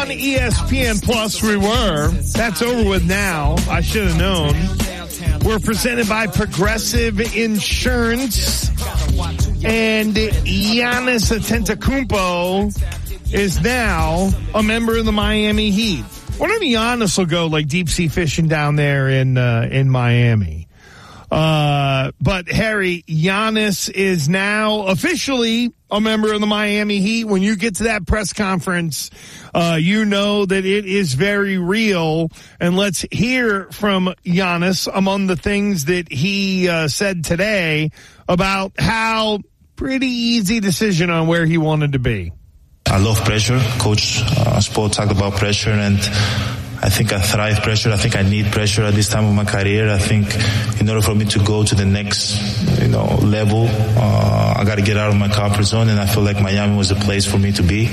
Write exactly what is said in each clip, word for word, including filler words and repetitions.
on E S P N Plus, we were. That's over with now. I should have known. We're presented by Progressive Insurance. And Giannis Antetokounmpo is now a member of the Miami Heat. I wonder if Giannis will go like deep sea fishing down there in uh, in Miami. Uh, but Harry, Giannis is now officially a member of the Miami Heat. When you get to that press conference, uh, you know that it is very real. And let's hear from Giannis among the things that he uh, said today about how pretty easy decision on where he wanted to be. I love pressure. Coach uh, Spo talked about pressure, and I think I thrive pressure. I think I need pressure at this time of my career. I think in order for me to go to the next, you know, level, uh, I got to get out of my comfort zone, and I feel like Miami was a place for me to be.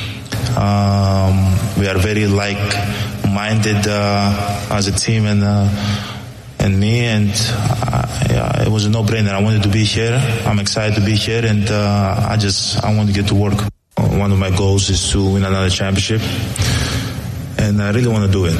Um, we are very like-minded uh, as a team, and uh, and me, and uh, yeah, it was a no-brainer. I wanted to be here. I'm excited to be here, and uh, I just I want to get to work. One of my goals is to win another championship. And I really want to do it.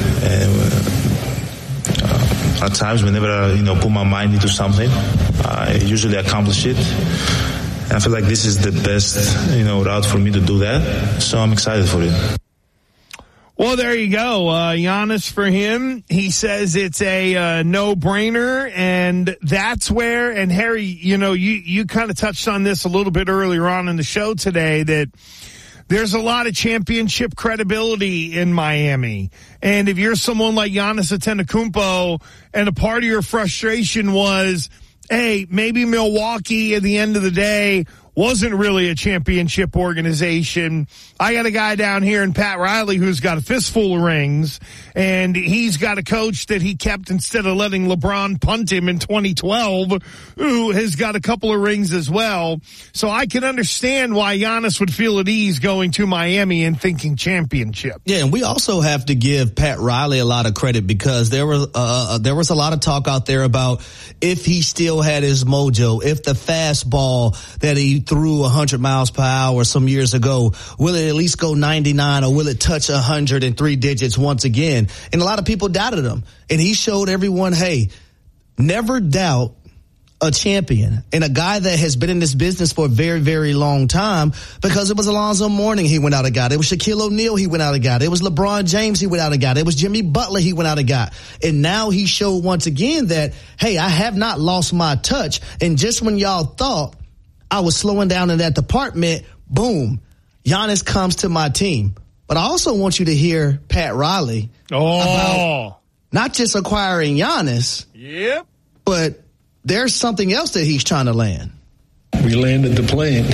And, uh, at times, whenever I, you know, put my mind into something, I usually accomplish it. And I feel like this is the best, you know, route for me to do that. So I'm excited for it. Well, there you go. Uh, Giannis, for him, he says it's a uh, no-brainer, and that's where, and Harry, you know, you, you kind of touched on this a little bit earlier on in the show today, that there's a lot of championship credibility in Miami. And if you're someone like Giannis Antetokounmpo and a part of your frustration was, hey, maybe Milwaukee at the end of the day wasn't really a championship organization. I got a guy down here in Pat Riley who's got a fistful of rings, and he's got a coach that he kept instead of letting LeBron punt him in twenty twelve, who has got a couple of rings as well. So I can understand why Giannis would feel at ease going to Miami and thinking championship. Yeah, and we also have to give Pat Riley a lot of credit, because there was uh, there was a lot of talk out there about if he still had his mojo, if the fastball that he threw one hundred miles per hour some years ago, will it at least go ninety-nine, or will it touch one hundred in three digits once again? And a lot of people doubted him. And he showed everyone, hey, never doubt a champion and a guy that has been in this business for a very, very long time, because it was Alonzo Mourning he went out and got. It was Shaquille O'Neal he went out and got. It was LeBron James he went out and got. It was Jimmy Butler he went out and got. And now he showed once again that, hey, I have not lost my touch. And just when y'all thought I was slowing down in that department, boom, Giannis comes to my team. But I also want you to hear Pat Riley oh. about not just acquiring Giannis, yep, but there's something else that he's trying to land. We landed the plane.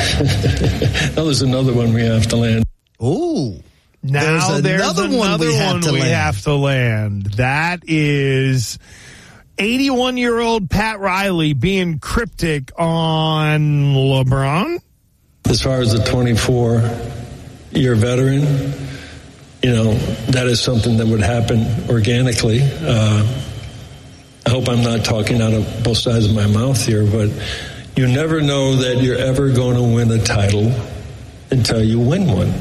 Now there's another one we have to land. Ooh. Now there's, there's another, another one one we, have, to we have to land. That is eighty-one-year-old Pat Riley being cryptic on LeBron. As far as the twenty-four-year veteran, you know, that is something that would happen organically. Uh, I hope I'm not talking out of both sides of my mouth here, but you never know that you're ever going to win a title until you win one.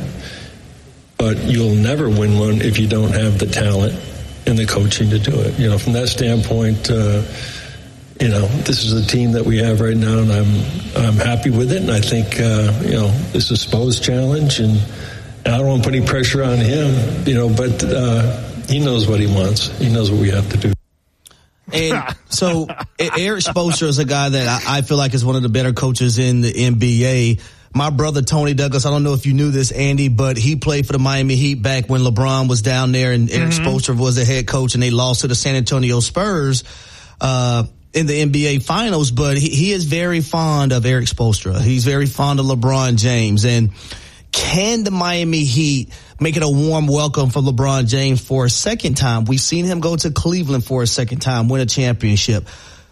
But you'll never win one if you don't have the talent and the coaching to do it. You know, from that standpoint, uh, you know, this is a team that we have right now, and I'm I'm happy with it. And I think, uh, you know, this is Spo's challenge, and I don't want to put any pressure on him, you know, but uh, he knows what he wants. He knows what we have to do. And so Eric Spoelstra is a guy that I, I feel like is one of the better coaches in the N B A. My brother, Tony Douglas, I don't know if you knew this, Andy, but he played for the Miami Heat back when LeBron was down there and Eric mm-hmm. Spoelstra was the head coach, and they lost to the San Antonio Spurs uh in the N B A Finals. But he, he is very fond of Eric Spoelstra. He's very fond of LeBron James. And can the Miami Heat make it a warm welcome for LeBron James for a second time? We've seen him go to Cleveland for a second time, win a championship.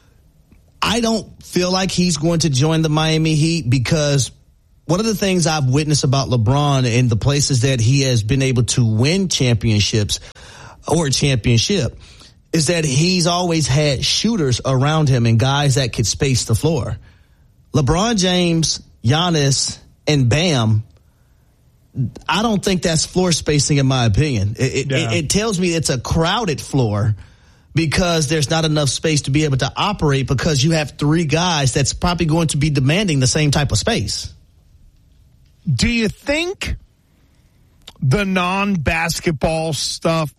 I don't feel like he's going to join the Miami Heat, because one of the things I've witnessed about LeBron and the places that he has been able to win championships or a championship is that he's always had shooters around him and guys that could space the floor. LeBron James, Giannis, and Bam I don't think that's floor spacing, in my opinion. It, yeah. it, it tells me it's a crowded floor because there's not enough space to be able to operate because you have three guys that's probably going to be demanding the same type of space. Do you think the non-basketball stuff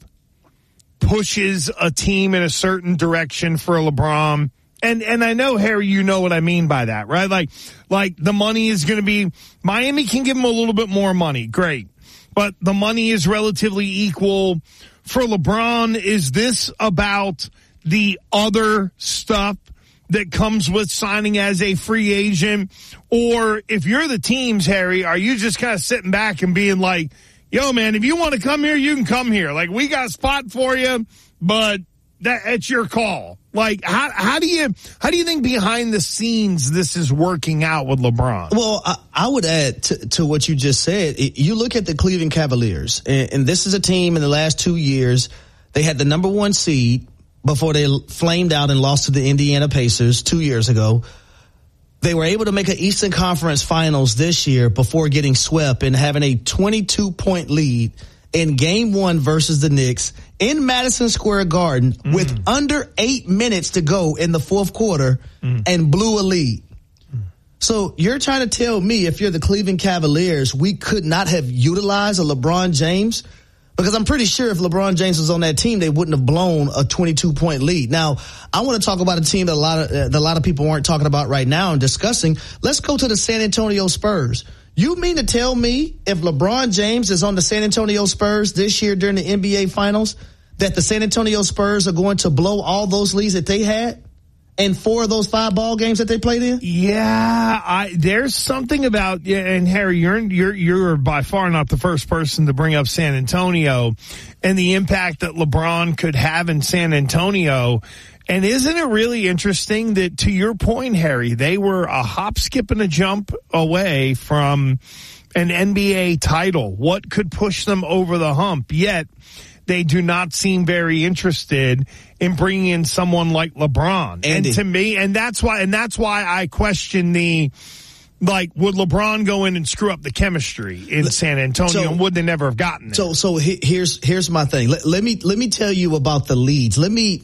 pushes a team in a certain direction for LeBron? And and I know, Harry, you know what I mean by that, right? Like, like the money is going to be, Miami can give him a little bit more money. Great. But the money is relatively equal. For LeBron, is this about the other stuff that comes with signing as a free agent? Or if you're the teams, Harry, are you just kind of sitting back and being like, yo, man, if you want to come here, you can come here. Like, we got a spot for you, but that, it's your call. Like, how how do you how do you think behind the scenes this is working out with LeBron? Well, I, I would add to, to what you just said. It, you look at the Cleveland Cavaliers, and, and this is a team in the last two years. They had the number one seed before they flamed out and lost to the Indiana Pacers two years ago. They were able to make an Eastern Conference Finals this year before getting swept and having a twenty-two point lead in game one versus the Knicks in Madison Square Garden mm. with under eight minutes to go in the fourth quarter mm. and blew a lead. Mm. So you're trying to tell me if you're the Cleveland Cavaliers, we could not have utilized a LeBron James? Because I'm pretty sure if LeBron James was on that team, they wouldn't have blown a twenty-two point lead. Now, I want to talk about a team that a lot of, uh, that a lot of people aren't talking about right now and discussing. Let's go to the San Antonio Spurs. You mean to tell me if LeBron James is on the San Antonio Spurs this year during the N B A Finals that the San Antonio Spurs are going to blow all those leads that they had in four of those five ball games that they played in? Yeah, I, there's something about, yeah, and Harry, you're, you're, you're by far not the first person to bring up San Antonio and the impact that LeBron could have in San Antonio. And isn't it really interesting that, to your point, Harry, they were a hop, skip, and a jump away from an N B A title? What could push them over the hump? Yet they do not seem very interested in bringing in someone like LeBron. Andy. And to me, and that's why, and that's why I question the, like, would LeBron go in and screw up the chemistry in San Antonio, so, and would they never have gotten there? So, so here's here's my thing. Let, let me let me tell you about the leads. Let me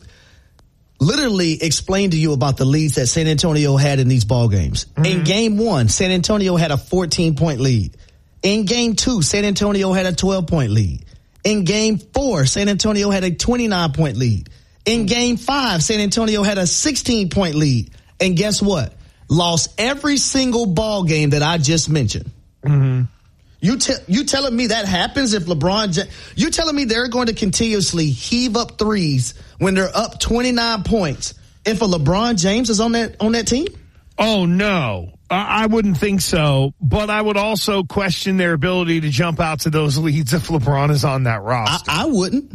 literally explain to you about the leads that San Antonio had in these ball games. Mm-hmm. In game one, San Antonio had a fourteen point lead. In game two, San Antonio had a twelve point lead. In game four, San Antonio had a twenty-nine point lead. In game five, San Antonio had a sixteen point lead. And guess what? Lost every single ball game that I just mentioned. Mm-hmm. You te- you telling me that happens if LeBron J- you telling me they're going to continuously heave up threes when they're up twenty-nine points if a LeBron James is on that on that team? Oh, no. I wouldn't think so, but I would also question their ability to jump out to those leads if LeBron is on that roster. I, I wouldn't.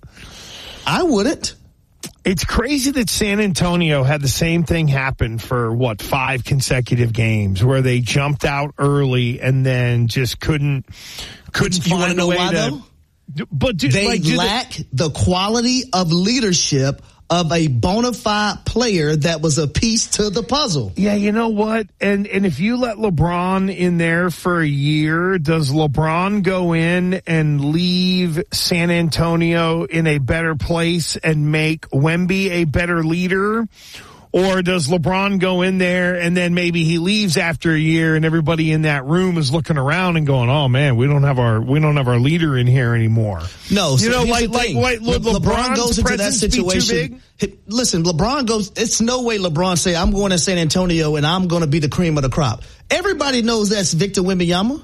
I wouldn't. It's crazy that San Antonio had the same thing happen for, what, five consecutive games where they jumped out early and then just couldn't couldn't you find know a way why, to. Though? But do, they like, do lack they, the quality of leadership of a bona fide player that was a piece to the puzzle. Yeah, you know what? And and if you let LeBron in there for a year, does LeBron go in and leave San Antonio in a better place and make Wemby a better leader? Or does LeBron go in there and then maybe he leaves after a year and everybody in that room is looking around and going, "Oh man, we don't have our we don't have our leader in here anymore." No, you so know, like like, like Le- LeBron goes into that situation. Listen, LeBron goes. It's no way LeBron say, "I'm going to San Antonio and I'm going to be the cream of the crop." Everybody knows that's Victor Wembanyama,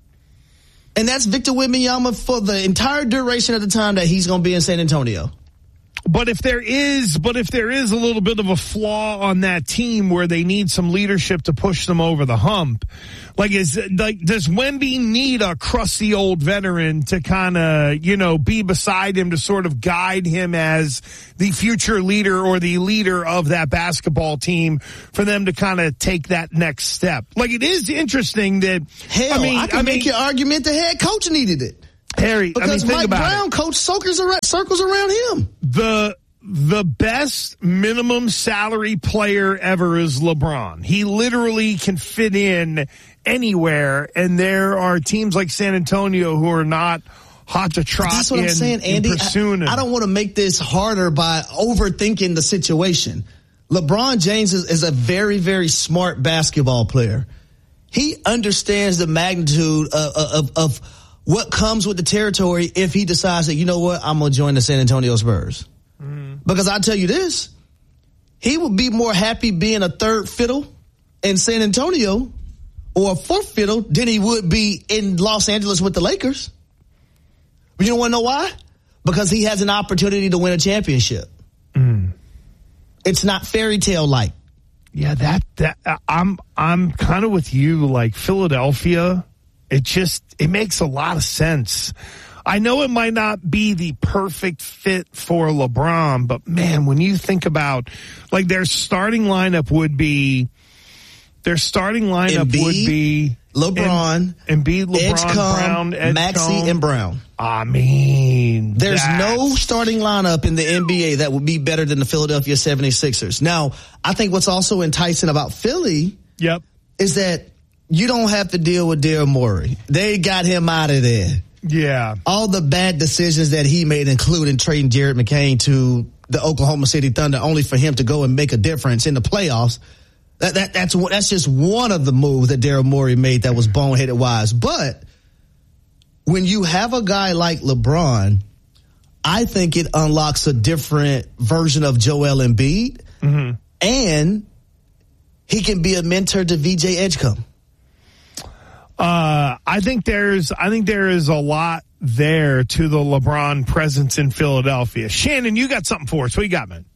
and that's Victor Wembanyama for the entire duration of the time that he's going to be in San Antonio. But if there is, but if there is a little bit of a flaw on that team where they need some leadership to push them over the hump, like is like does Wemby need a crusty old veteran to kind of, you know, be beside him to sort of guide him as the future leader or the leader of that basketball team for them to kind of take that next step? Like, it is interesting that hell, I mean, I can I make mean, your argument the head coach needed it. Harry, because I mean, think Mike about Brown it. coach circles around, circles around him. The the best minimum salary player ever is LeBron. He literally can fit in anywhere, and there are teams like San Antonio who are not hot to trot. That's what in, I'm saying, Andy. I, I don't want to make this harder by overthinking the situation. LeBron James is, is a very, very smart basketball player. He understands the magnitude of, of, of what comes with the territory if he decides that, you know what, I'm going to join the San Antonio Spurs. Mm. Because I'll tell you this, he would be more happy being a third fiddle in San Antonio or a fourth fiddle than he would be in Los Angeles with the Lakers. But you don't want to know why? Because he has an opportunity to win a championship. Mm. It's not fairy tale like. Yeah, that that uh, I'm I'm kind of with you. Like Philadelphia, it just it makes a lot of sense. I know it might not be the perfect fit for LeBron, but man, when you think about like their starting lineup would be their starting lineup Embiid, would be LeBron, Embiid, LeBron, Edgecombe, Brown, Edgecombe. Maxey, and Brown. I mean, there's that's... no starting lineup in the N B A that would be better than the Philadelphia seventy-sixers. Now, I think what's also enticing about Philly yep. is that you don't have to deal with Daryl Morey. They got him out of there. Yeah. All the bad decisions that he made, including trading Jared McCain to the Oklahoma City Thunder, only for him to go and make a difference in the playoffs. That, that that's that's just one of the moves that Daryl Morey made that was boneheaded wise. But when you have a guy like LeBron, I think it unlocks a different version of Joel Embiid, mm-hmm. and he can be a mentor to V J Edgecombe. Uh, I think there's I think there is a lot there to the LeBron presence in Philadelphia. Shannon, you got something for us. What you got, man?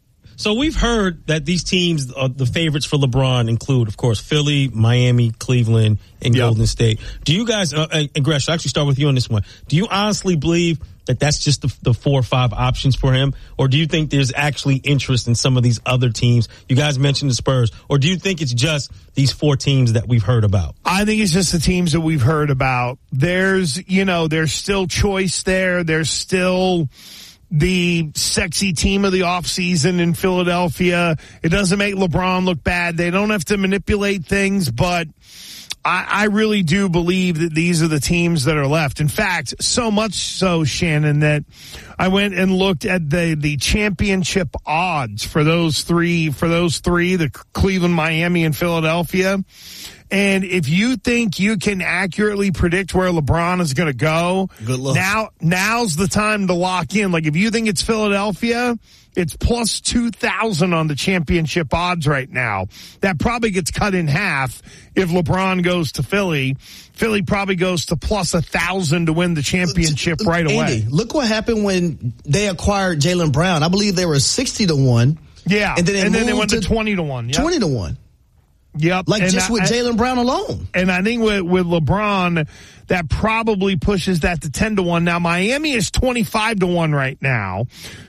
So we've heard that these teams, uh, the favorites for LeBron include, of course, Philly, Miami, Cleveland, and yep. Golden State. Do you guys, uh, and Gresh, I'll actually start with you on this one. Do you honestly believe that that's just the, the four or five options for him? Or do you think there's actually interest in some of these other teams? You guys mentioned the Spurs. Or do you think it's just these four teams that we've heard about? I think it's just the teams that we've heard about. There's, you know, there's still choice there. There's still the sexy team of the offseason in Philadelphia. It doesn't make LeBron look bad. They don't have to manipulate things, but I, I really do believe that these are the teams that are left. In fact, so much so, Shannon, that I went and looked at the, the championship odds for those three, for those three, the Cleveland, Miami, and Philadelphia. And if you think you can accurately predict where LeBron is going to go, good luck. Now, now's the time to lock in. Like if you think it's Philadelphia, it's plus two thousand on the championship odds right now. That probably gets cut in half if LeBron goes to Philly. Philly probably goes to plus a thousand to win the championship right Andy, away. Look what happened when they acquired Jaylen Brown. I believe they were sixty to one. Yeah. And then, and then they went to, to twenty to one. Yep. twenty to one. Yep. Like and just I, with Jaylen Brown alone. And I think with, with LeBron, that probably pushes that to ten to one. Now, Miami is twenty-five to one right now.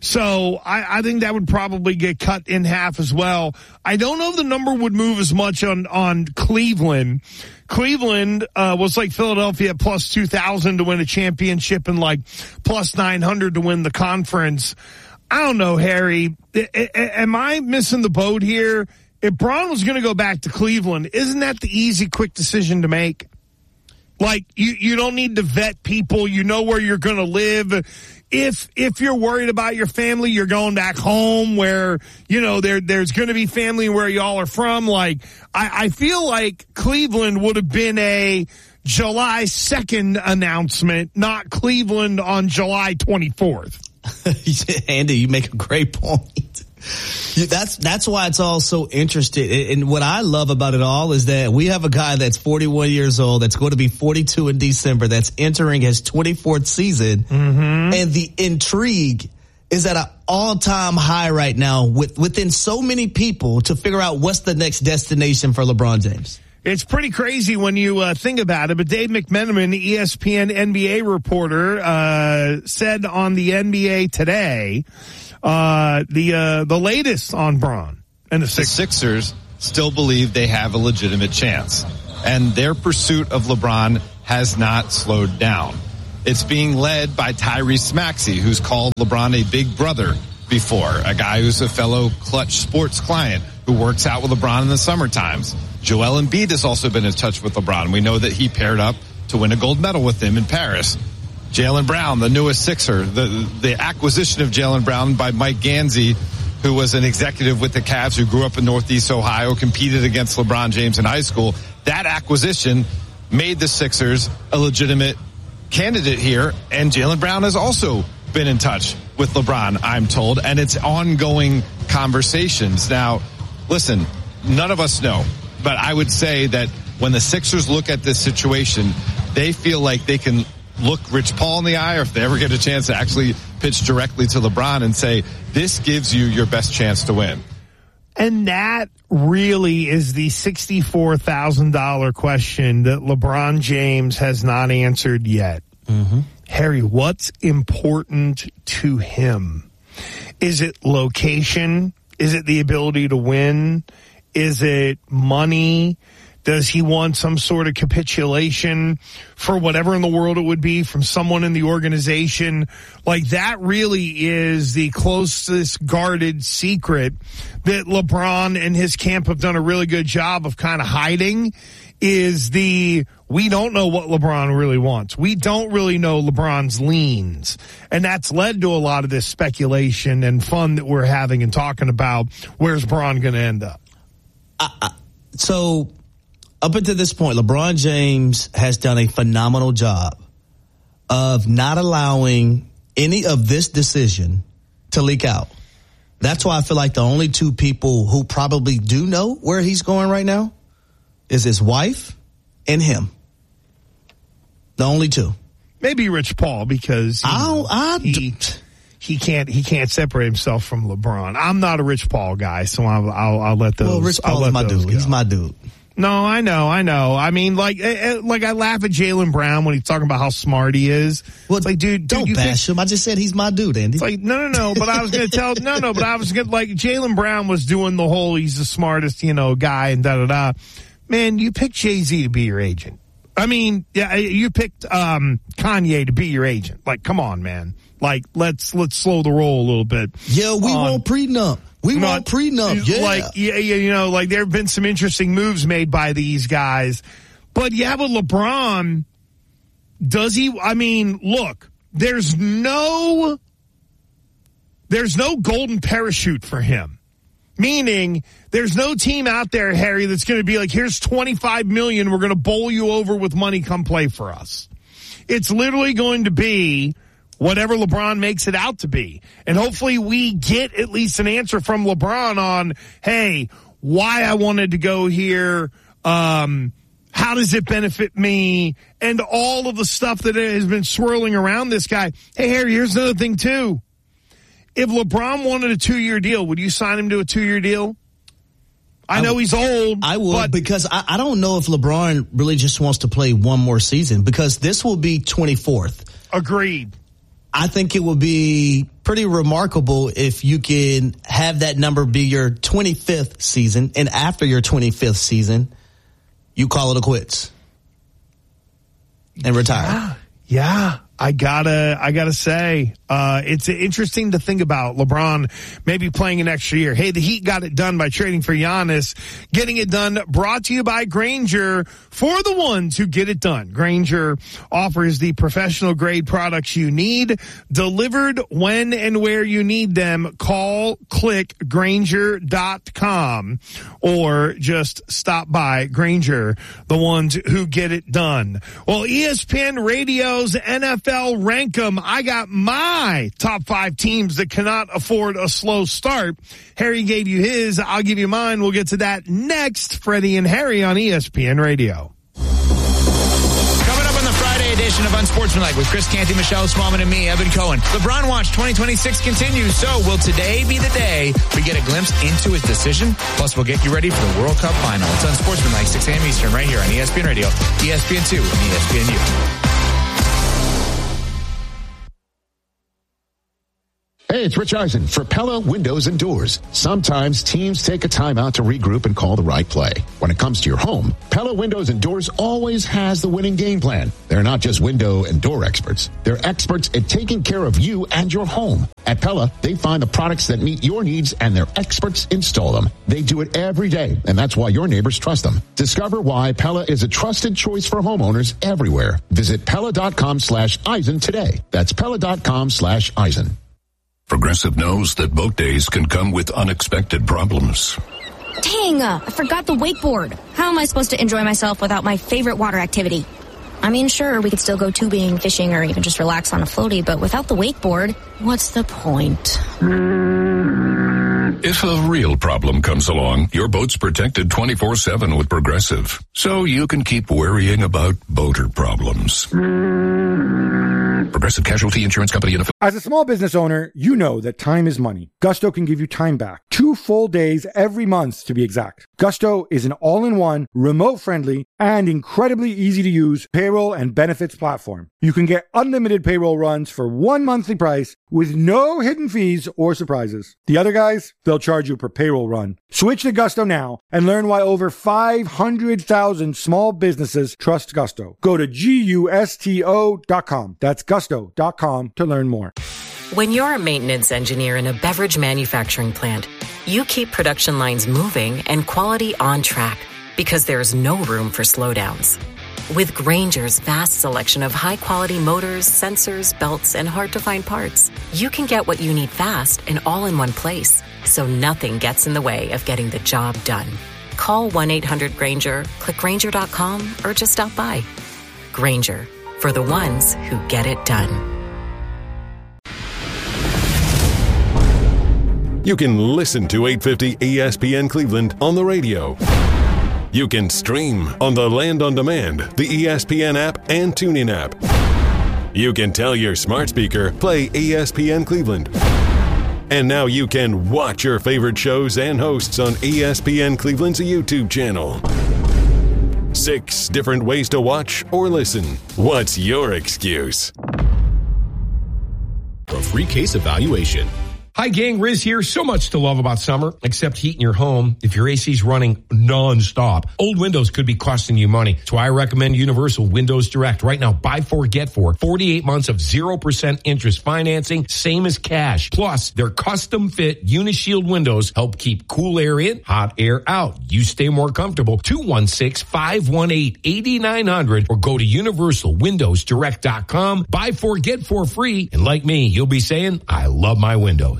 So I, I think that would probably get cut in half as well. I don't know if the number would move as much on, on Cleveland. Cleveland, uh, was like Philadelphia at plus two thousand to win a championship and like plus nine hundred to win the conference. I don't know, Harry. I, I, am I missing the boat here? If Braun was going to go back to Cleveland, isn't that the easy, quick decision to make? Like, you, you don't need to vet people. You know where you're going to live. If, if you're worried about your family, you're going back home where, you know, there, there's going to be family where y'all are from. Like, I, I feel like Cleveland would have been a July second announcement, not Cleveland on July twenty-fourth. Andy, you make a great point. That's that's why it's all so interesting. And what I love about it all is that we have a guy that's forty-one years old, that's going to be forty-two in December, that's entering his twenty-fourth season. Mm-hmm. And the intrigue is at an all-time high right now with within so many people to figure out what's the next destination for LeBron James. It's pretty crazy when you uh, think about it, but Dave McMenamin, the E S P N N B A reporter, uh, said on the N B A Today, uh, the uh, the latest on Bron and the Sixers. The Sixers still believe they have a legitimate chance, and their pursuit of LeBron has not slowed down. It's being led by Tyrese Maxey, who's called LeBron a big brother before, a guy who's a fellow Clutch Sports client who works out with LeBron in the summer times. Joel Embiid has also been in touch with LeBron. We know that he paired up to win a gold medal with him in Paris. Jaylen Brown, the newest Sixer, the the acquisition of Jaylen Brown by Mike Gansey, who was an executive with the Cavs, who grew up in Northeast Ohio, competed against LeBron James in high school. That acquisition made the Sixers a legitimate candidate here, and Jaylen Brown has also been in touch with LeBron, I'm told, and it's ongoing conversations. Now, listen, none of us know, but I would say that when the Sixers look at this situation, they feel like they can look Rich Paul in the eye, or if they ever get a chance to actually pitch directly to LeBron and say, this gives you your best chance to win. And that really is the sixty-four thousand dollars question that LeBron James has not answered yet. Mm-hmm. Harry, what's important to him? Is it location? Is it the ability to win? Is it money? Does he want some sort of capitulation for whatever in the world it would be from someone in the organization? Like, that really is the closest guarded secret that LeBron and his camp have done a really good job of kind of hiding, is the, we don't know what LeBron really wants. We don't really know LeBron's leans. And that's led to a lot of this speculation and fun that we're having and talking about. Where's LeBron going to end up? I, I, so... Up until this point, LeBron James has done a phenomenal job of not allowing any of this decision to leak out. That's why I feel like the only two people who probably do know where he's going right now is his wife and him. The only two. Maybe Rich Paul, because I don't, I he, he can't he can't separate himself from LeBron. I'm not a Rich Paul guy, so I'll I'll, I'll let those. Well, Rich Paul I'll let is my dude. Go. He's my dude. No, I know, I know. I mean, like, like I laugh at Jaylen Brown when he's talking about how smart he is. Well, it's like, dude, don't dude, bash think, him. I just said he's my dude, Andy. It's like, no, no, no. But I was going to tell, no, no. But I was going to, like, Jaylen Brown was doing the whole, he's the smartest, you know, guy, and da da da. Man, you picked Jay-Z to be your agent. I mean, yeah, you picked um, Kanye to be your agent. Like, come on, man. Like, let's let's slow the roll a little bit. Yeah, we on, won't prenup. We not, won't prenup. Yeah. Like, yeah, you know, like there have been some interesting moves made by these guys. But yeah, but LeBron, does he, I mean, look, there's no, there's no golden parachute for him. Meaning, there's no team out there, Harry, that's going to be like, here's twenty-five million dollars, we're going to bowl you over with money, come play for us. It's literally going to be whatever LeBron makes it out to be. And hopefully we get at least an answer from LeBron on, hey, why I wanted to go here, um, how does it benefit me, and all of the stuff that has been swirling around this guy. Hey, Harry, here's another thing, too. If LeBron wanted a two-year deal, would you sign him to a two-year deal? I, I know he's old. I would, but because I, I don't know if LeBron really just wants to play one more season, because this will be twenty-fourth. Agreed. I think it would be pretty remarkable if you can have that number be your twenty-fifth season, and after your twenty-fifth season, you call it a quits and retire. Yeah, yeah. I gotta, I gotta say, uh, it's interesting to think about LeBron maybe playing an extra year. Hey, the Heat got it done by trading for Giannis. Getting it done brought to you by Grainger, for the ones who get it done. Grainger offers the professional grade products you need, delivered when and where you need them. Call, click Grainger dot com, or just stop by. Grainger, the ones who get it done. Well, E S P N Radio's N F L rank 'em. I got my top five teams that cannot afford a slow start. Harry gave you his. I'll give you mine. We'll get to that next. Freddie and Harry on E S P N Radio. Coming up on the Friday edition of Unsportsmanlike with Chris Canty, Michelle Smallman, and me, Evan Cohen. LeBron Watch twenty twenty-six continues. So will today be the day we get a glimpse into his decision? Plus, we'll get you ready for the World Cup final. It's Unsportsmanlike, six a.m. Eastern, right here on E S P N Radio, E S P N two, and E S P N U. Hey, it's Rich Eisen for Pella Windows and Doors. Sometimes teams take a timeout to regroup and call the right play. When it comes to your home, Pella Windows and Doors always has the winning game plan. They're not just window and door experts. They're experts at taking care of you and your home. At Pella, they find the products that meet your needs and their experts install them. They do it every day, and that's why your neighbors trust them. Discover why Pella is a trusted choice for homeowners everywhere. Visit Pella.com slash Eisen today. That's Pella.com slash Eisen. Progressive knows that boat days can come with unexpected problems. Dang, uh, I forgot the wakeboard. How am I supposed to enjoy myself without my favorite water activity? I mean, sure, we could still go tubing, fishing, or even just relax on a floaty, but without the wakeboard, what's the point? If a real problem comes along, your boat's protected twenty-four seven with Progressive, so you can keep worrying about boater problems. Progressive Casualty Insurance Company. As a small business owner, you know that time is money. Gusto can give you time back. Two full days every month, to be exact. Gusto is an all-in-one, remote-friendly, and incredibly easy-to-use payroll and benefits platform. You can get unlimited payroll runs for one monthly price with no hidden fees or surprises. The other guys, they'll charge you per payroll run. Switch to Gusto now and learn why over five hundred thousand small businesses trust Gusto. Go to gusto dot com. That's gusto dot com to learn more. When you're a maintenance engineer in a beverage manufacturing plant, you keep production lines moving and quality on track because there's no room for slowdowns. With Grainger's vast selection of high-quality motors, sensors, belts, and hard-to-find parts, you can get what you need fast and all in one place, so nothing gets in the way of getting the job done. Call one eight hundred Grainger, click Grainger dot com, or just stop by. Grainger, for the ones who get it done. You can listen to eight fifty E S P N Cleveland on the radio. You can stream on the Land on Demand, the E S P N app, and TuneIn app. You can tell your smart speaker, play E S P N Cleveland. And now you can watch your favorite shows and hosts on E S P N Cleveland's YouTube channel. Six different ways to watch or listen. What's your excuse? For a free case evaluation. Hi, gang. Riz here. So much to love about summer, except heat in your home. If your A C's running nonstop, old windows could be costing you money. So I recommend Universal Windows Direct. Right now, buy four, get four. forty-eight months of zero percent interest financing, same as cash. Plus, their custom-fit Unishield windows help keep cool air in, hot air out. You stay more comfortable. two one six, five one eight, eight nine zero zero or go to universal windows direct dot com. Buy four, get four free. And like me, you'll be saying, I love my windows.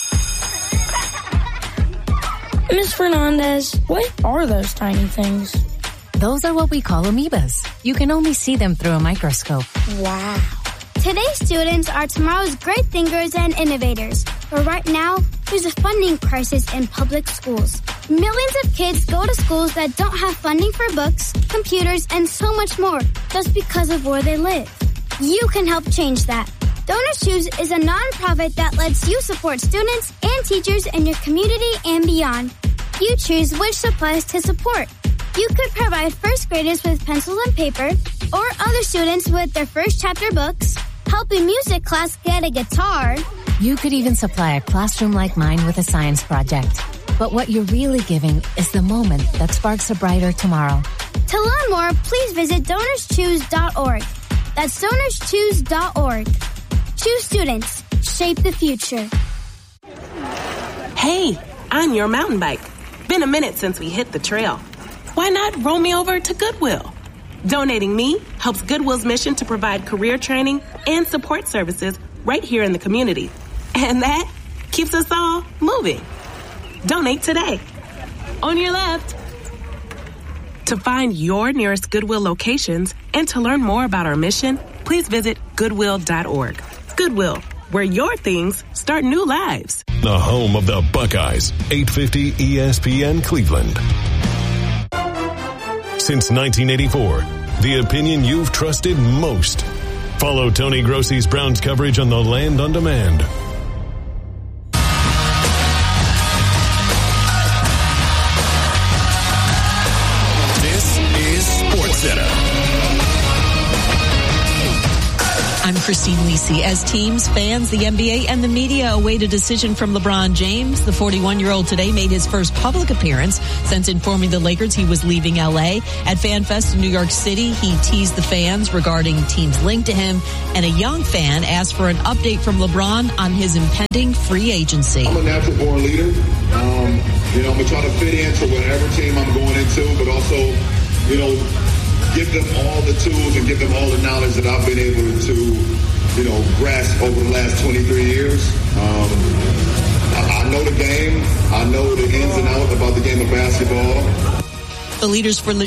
Miss Fernandez, what are those tiny things? Those are what we call amoebas. You can only see them through a microscope. Wow. Today's students are tomorrow's great thinkers and innovators. But right now, there's a funding crisis in public schools. Millions of kids go to schools that don't have funding for books, computers, and so much more, just because of where they live. You can help change that. Donors Choose is a nonprofit that lets you support students and teachers in your community and beyond. You choose which supplies to support. You could provide first graders with pencils and paper, or other students with their first chapter books, help a music class get a guitar. You could even supply a classroom like mine with a science project. But what you're really giving is the moment that sparks a brighter tomorrow. To learn more, please visit donors choose dot org. That's donors choose dot org. Choose students. Shape the future. Hey, I'm your mountain bike. Been a minute since we hit the trail. Why not roll me over to Goodwill? Donating me helps Goodwill's mission to provide career training and support services right here in the community. And that keeps us all moving. Donate today. On your left. To find your nearest Goodwill locations and to learn more about our mission, please visit goodwill dot org. Goodwill, where your things start new lives. The home of the Buckeyes, eight fifty E S P N Cleveland. Since nineteen eighty-four, the opinion you've trusted most. Follow Tony Grossi's Browns coverage on the Land on Demand. This is SportsCenter. I'm Christine Lisi. As teams, fans, the N B A, and the media await a decision from LeBron James, the forty-one-year-old today made his first public appearance since informing the Lakers he was leaving L A. At FanFest in New York City, he teased the fans regarding teams linked to him, and a young fan asked for an update from LeBron on his impending free agency. I'm a natural-born leader. Um, you know, I'm going to try to fit into whatever team I'm going into, but also, you know, give them all the tools and give them all the knowledge that I've been able to, you know, grasp over the last twenty-three years. Um, I, I know the game. I know the ins and outs about the game of basketball. The leaders for